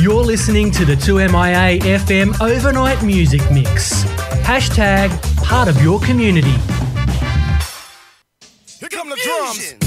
You're listening to the 2MIA FM Overnight Music Mix. # part of your community. Here come the drums.